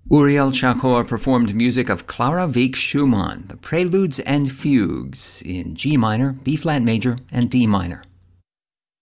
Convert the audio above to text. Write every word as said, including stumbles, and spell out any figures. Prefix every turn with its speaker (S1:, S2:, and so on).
S1: Uriel Chakor performed music of Clara Wieck Schumann, the Preludes and Fugues in G minor, B-flat major, and D minor.